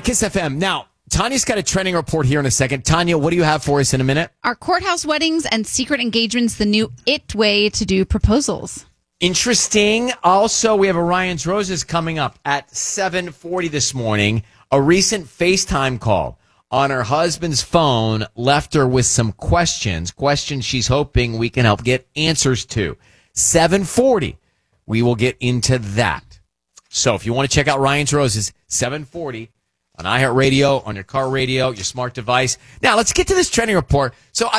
Kiss FM. Now, Tanya's got a trending report here in a second. Tanya, what do you have for us in a minute? Are courthouse weddings and secret engagements the new it way to do proposals? Interesting. Also, we have Orion's Roses coming up at 7:40 this morning. A recent FaceTime call on her husband's phone left her with some questions she's hoping we can help get answers to. 7:40. We will get into that. So if you want to check out Ryan's Roses, 7:40 on iHeartRadio, on your car radio, your smart device. Now, let's get to this trending report. So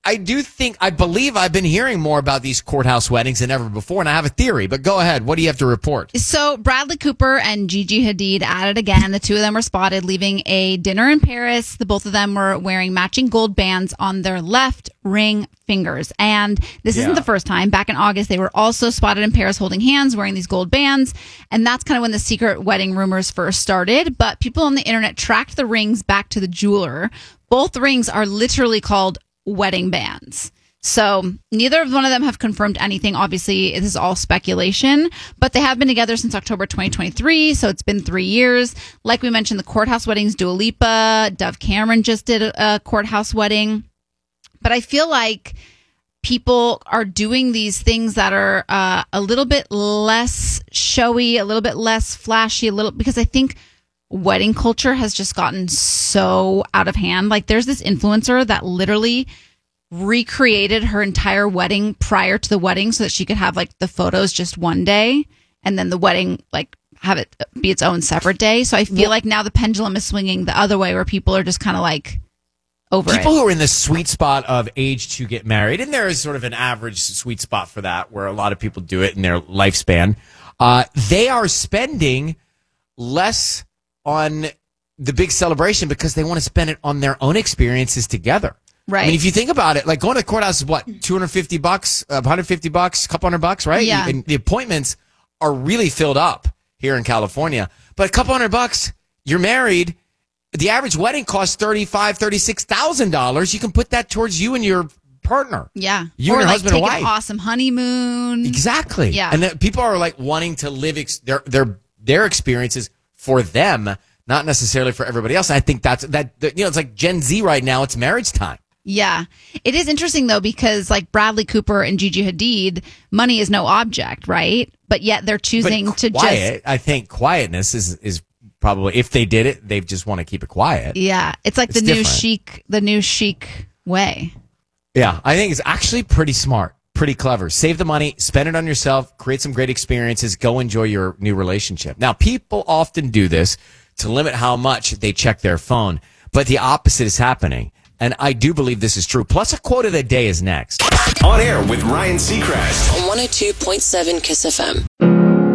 I believe I've been hearing more about these courthouse weddings than ever before, and I have a theory. But go ahead. What do you have to report? So Bradley Cooper and Gigi Hadid at it again. The two of them were spotted leaving a dinner in Paris. The both of them were wearing matching gold bands on their left ring fingers. And this isn't the first time. Back in August, they were also spotted in Paris holding hands, wearing these gold bands. And that's kind of when the secret wedding rumors first started. But people on the internet tracked the rings back to the jeweler. Both rings are literally called wedding bands. So neither one of them have confirmed anything. Obviously, this is all speculation, but they have been together since October 2023. So it's been 3 years. Like we mentioned, the courthouse weddings, Dua Lipa, Dove Cameron just did a courthouse wedding. But I feel like people are doing these things that are a little bit less showy, a little bit less flashy, because I think wedding culture has just gotten so out of hand. Like there's this influencer that literally recreated her entire wedding prior to the wedding so that she could have like the photos just one day and then the wedding like have it be its own separate day. So I feel like now the pendulum is swinging the other way where people are just kind of like over people it. Who are in the sweet spot of age to get married, and there is sort of an average sweet spot for that where a lot of people do it in their lifespan. They are spending less on the big celebration because they want to spend it on their own experiences together. Right. I mean, if you think about it, like going to the courthouse is what, $250, $150, a couple $100, right? Yeah. And the appointments are really filled up here in California. But a couple $100, you're married. The average wedding costs $35,000, $36,000. You can put that towards you and your partner. Yeah. You or and your like husband and take wife. an awesome honeymoon. Exactly. Yeah. And then people are like wanting to live their experiences for them, not necessarily for everybody else. I think it's like Gen Z right now. It's marriage time. Yeah. It is interesting though, because like Bradley Cooper and Gigi Hadid, money is no object, right? But yet they're choosing to just. I think quietness is probably, if they did it, they just want to keep it quiet. Yeah. It's like the new chic way. Yeah. I think it's actually pretty smart. Pretty clever. Save the money, spend it on yourself, create some great experiences, go enjoy your new relationship. Now, people often do this to limit how much they check their phone, but the opposite is happening. And I do believe this is true. Plus, a quote of the day is next. On air with Ryan Seacrest. On 102.7 Kiss FM.